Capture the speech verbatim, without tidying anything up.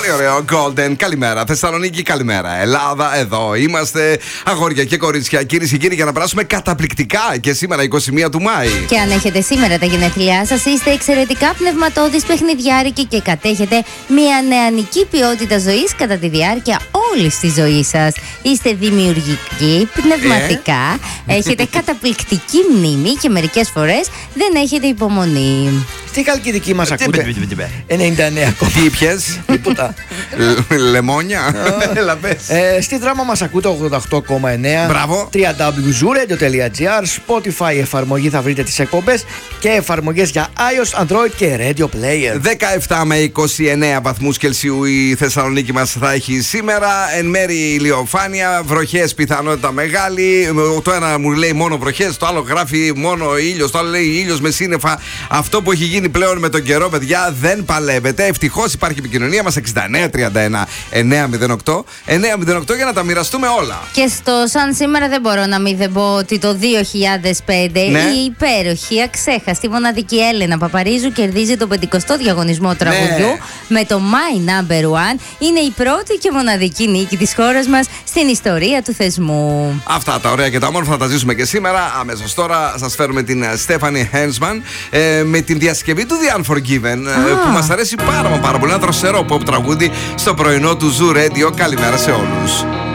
Πολύ ωραίο. Golden, καλημέρα. Θεσσαλονίκη, καλημέρα. Ελλάδα, εδώ είμαστε. Αγόρια και κορίτσια, κυρίες και κύριοι, για να περάσουμε καταπληκτικά και σήμερα εικοστή πρώτη του Μάη. Και αν έχετε σήμερα τα γενέθλιά σας, είστε εξαιρετικά πνευματώδεις, παιχνιδιάρικοι και κατέχετε μια νεανική ποιότητα ζωής κατά τη διάρκεια όλης της ζωής σας. Είστε δημιουργικοί, πνευματικά, ε? έχετε καταπληκτική μνήμη και μερικές φορές δεν έχετε υπομονή. Στη Χαλκιδική μας ακούτε ενενήντα εννέα κόμμα Τι πιες? Τίποτα. Λεμόνια. Έλα πες. Στη Δράμα μας ακούτε ογδόντα οκτώ κόμμα εννέα. Μπράβο. double-u double-u double-u τελεία ζουρέντιο τελεία τζι άρ, Spotify εφαρμογή θα βρείτε τις εκπομπές και εφαρμογές για iOS, Android και Radio Player. δεκαεπτά με είκοσι εννέα βαθμούς Κελσίου η Θεσσαλονίκη μας θα έχει σήμερα. Εν μέρει ηλιοφάνεια, βροχές πιθανότητα μεγάλη. Το ένα μου λέει μόνο βροχές, το άλλο γράφει μόνο ήλιος, το άλλο λέει ήλιος με σύννεφα. Αυτό που έχει γίνει πλέον με τον καιρό, παιδιά, δεν παλεύεται. Ευτυχώς υπάρχει επικοινωνία μας εξήντα εννέα τριάντα ένα εννιακόσια οκτώ εννιακόσια οκτώ για να τα μοιραστούμε όλα. Και στο σαν σήμερα δεν μπορώ να μην δεν πω ότι το δύο χιλιάδες πέντε ναι. η υπέροχη, αξέχαστη, μοναδική Έλενα Παπαρίζου κερδίζει τον πενηκοστό διαγωνισμό τραγουδιού ναι. με το My Number One. Είναι η πρώτη και μοναδική νίκη της χώρας μας στην ιστορία του θεσμού. Αυτά τα ωραία και τα όμορφα θα τα ζήσουμε και σήμερα. Αμέσως τώρα σας φέρουμε την Στέφανη Χένσμαν ε, με την διασκευή του The Unforgiven ah. που μας αρέσει πάρα, πάρα πολύ. Ένα δροσερό pop τραγούδι στο πρωινό του Zoo Radio. Καλημέρα σε όλους.